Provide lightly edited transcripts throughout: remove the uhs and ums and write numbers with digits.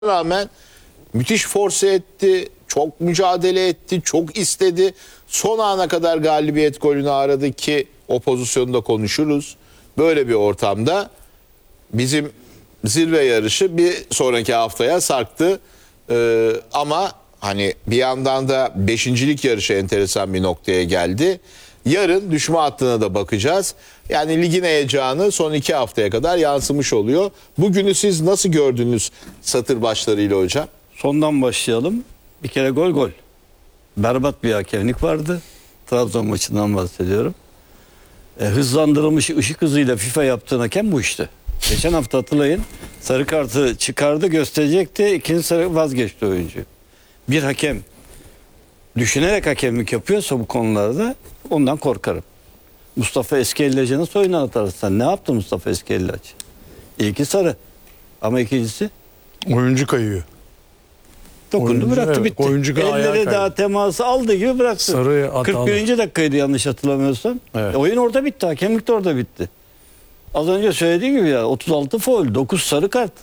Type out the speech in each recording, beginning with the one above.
rağmen müthiş force etti, çok mücadele etti, çok istedi. Son ana kadar galibiyet golünü aradı ki o pozisyonda konuşuruz. Böyle bir ortamda bizim zirve yarışı bir sonraki haftaya sarktı. Ama hani bir yandan da beşincilik yarışı enteresan bir noktaya geldi. Yarın düşme hattına da bakacağız. Yani ligin heyecanı son 2 haftaya kadar yansımış oluyor. Bugünü siz nasıl gördünüz satır başlarıyla hocam? Sondan başlayalım. Bir kere gol. Berbat bir hakemlik vardı. Trabzon maçından bahsediyorum. Hızlandırılmış ışık hızıyla FIFA yaptığın hakem bu işte. Geçen hafta hatırlayın, sarı kartı çıkardı, gösterecekti. İkinci sarı vazgeçti oyuncu. Bir hakem düşünerek hakemlik yapıyorsa bu konularda ondan korkarım. Mustafa Eskellacı nasıl oyuna atarsan? Ne yaptı Mustafa Eskellacı? İlki sarı. Ama ikincisi? Oyuncu kayıyor. Dokundu, Oyuncu, bıraktı, evet, bitti. oyuncu ayağa Elleri kaydı. daha teması aldığı gibi bıraktı. Sarı 41. dakikaydı yanlış hatırlamıyorsam. Evet. Oyun orada bitti. Hakemlik de orada bitti. Az önce söylediğim gibi ya 36 faul, 9 sarı kart,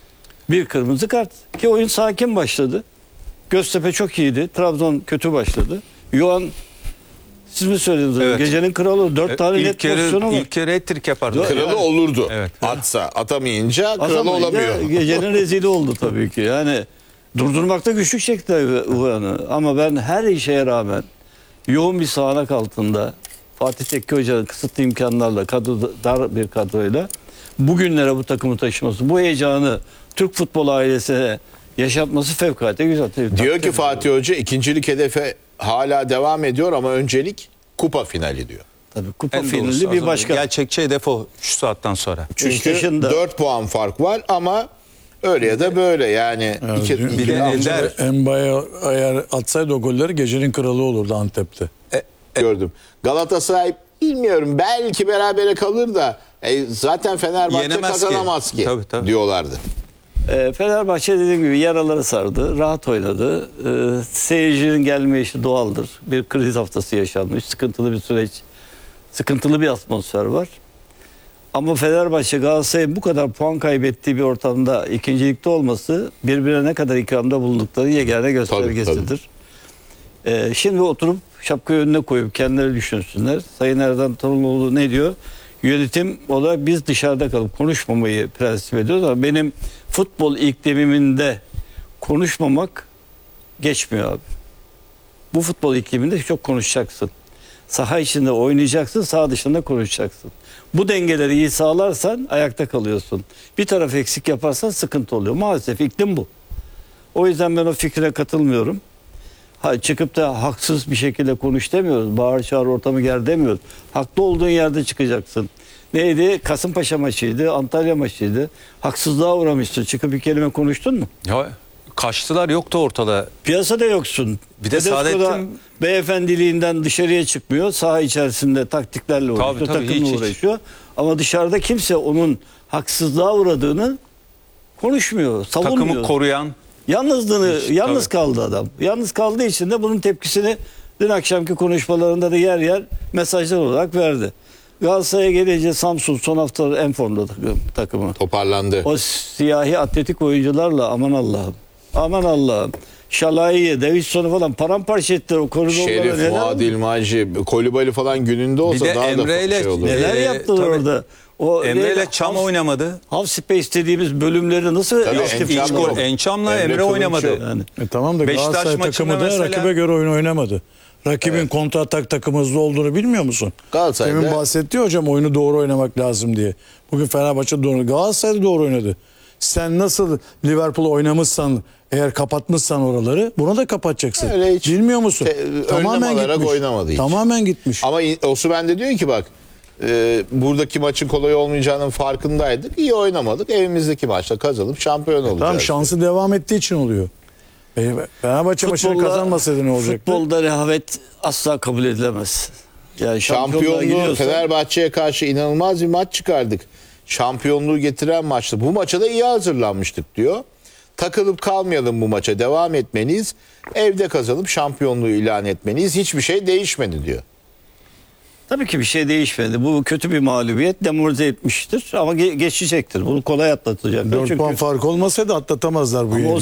1 kırmızı kart. Ki oyun sakin başladı. Göztepe çok iyiydi. Trabzon kötü başladı. Yoğan, siz mi söylediniz? Evet. Gecenin kralı 4 tane net pozisyonu var. İlk kere hat-trick yapardı. Kralı olurdu. Evet. Atsa, atamayınca kralı Atamayınca olamıyor. Gecenin rezili oldu tabii ki. Yani durdurmakta güçlük çekti Uğur'u. Ama ben her şeye rağmen yoğun bir sağanak altında Fatih Tekke Hoca'nın kısıtlı imkanlarla, dar bir kadroyla bugünlere bu takımı taşıması, bu heyecanı Türk futbol ailesine yaşatması fevkalade güzel. Diyor ki Fatih Hoca ikincilik hedefe hala devam ediyor ama öncelik kupa finali diyor. Tabii kupa En doğrusu finali o bir zaman. başka. Gerçekçi hedef o şu saatten sonra. Çünkü dışında- 4 puan fark var ama öyle ya da böyle yani. Bir de Ender Emba'ya eğer atsaydı o golleri gecenin kralı olurdu Antep'te. gördüm. Galatasaray bilmiyorum belki berabere kalır da zaten Fenerbahçe Yenemez ki. kazanamaz ki Tabii. diyorlardı. Fenerbahçe dediğim gibi yaraları sardı, rahat oynadı. Seyircinin gelme işi doğaldır. Bir kriz haftası yaşanmış, sıkıntılı bir süreç, sıkıntılı bir atmosfer var. Ama Fenerbahçe Galatasaray'ın bu kadar puan kaybettiği bir ortamda ikincilikte olması birbirine ne kadar ikramda bulundukları yegane göstergesidir. Şimdi oturup şapkayı önüne koyup kendileri düşünsünler. Sayın Erdem Torunoğlu ne diyor? Yönetim olarak biz dışarıda kalıp konuşmamayı prensip ediyoruz ama benim futbol iklimiminde konuşmamak geçmiyor abi. Bu futbol ikliminde çok konuşacaksın. Saha içinde oynayacaksın, saha dışında konuşacaksın. Bu dengeleri iyi sağlarsan ayakta kalıyorsun. Bir taraf eksik yaparsan sıkıntı oluyor. Maalesef iklim bu. O yüzden ben o fikre katılmıyorum. Çıkıp da haksız bir şekilde konuş demiyoruz. Bağır çağır ortamı ger demiyoruz. Haklı olduğun yerde çıkacaksın. Neydi? Kasımpaşa maçıydı, Antalya maçıydı. Haksızlığa uğramışsın. Çıkıp bir kelime konuştun mu? ya kaçtılar, yoktu ortada. Piyasada yoksun. Bir de Tedesco da Saadettin- beyefendiliğinden dışarıya çıkmıyor. Saha içerisinde taktiklerle uğraşıyor, Tabii, takımla hiç. uğraşıyor. Ama dışarıda kimse onun haksızlığa uğradığını konuşmuyor, savunmuyor. Takımı koruyan Yalnızlığını, Hiç, yalnız tabii. kaldı adam. Yalnız kaldığı için de bunun tepkisini dün akşamki konuşmalarında da yer yer mesajlar olarak verdi. Galatasaray'a gelince Samsun son hafta en formda takımı. Toparlandı. O siyahi atletik oyuncularla aman Allah'ım. Aman Allah'ım. Şalay'ı, Davidson'u falan paramparça ettiler o koridorlara. Şerif, Fuat İlmacı, Kolibali falan gününde olsa Bir de daha Emre da ile- şey olur. Neler yaptılar tabii. orada. O Emre ile Çam oynamadı. Half space dediğimiz bölümleri nasıl Tabii, aktif Ençam İlk da- gol Ençam'la Emre Emre Kılınç oynamadı. yok. yani. Tamam da Beşiktaş Galatasaray maçında takımı da mesela- rakibe göre oyun oynamadı. Rakibin kontra atak takımı hızlı olduğunu bilmiyor musun? Galatasaray'da- Demin bahsetti ya hocam oyunu doğru oynamak lazım diye. Bugün Fenerbahçe doğru. Galatasaray da doğru oynadı. Sen nasıl Liverpool oynamışsan, eğer kapatmışsan oraları, bunu da kapatacaksın. Öyle hiç Bilmiyor musun? önlem alarak oynamadı hiç. Tamamen gitmiş. Ama Osimhen de diyor ki bak buradaki maçın kolay olmayacağının farkındaydık. İyi oynamadık. Evimizdeki maçta kazanıp şampiyon olacağız. Tamam, şansı devam ettiği için oluyor. Fenerbahçe maçını kazanmasaydı ne olacaktı? Futbolda rehavet asla kabul edilemez. Yani Şampiyonluğu Fenerbahçe'ye karşı inanılmaz bir maç çıkardık. Şampiyonluğu getiren maçtı. Bu maça da iyi hazırlanmıştık diyor. Takılıp kalmayalım, bu maça devam etmeliyiz. Evde kazanıp şampiyonluğu ilan etmeliyiz. Hiçbir şey değişmedi diyor. Tabii ki bir şey değişmedi. Bu kötü bir mağlubiyet, demoralize etmiştir ama geçecektir. Bunu kolay atlatacaklar. 4 puan fark olmasaydı atlatamazlar bu Ama yeni. o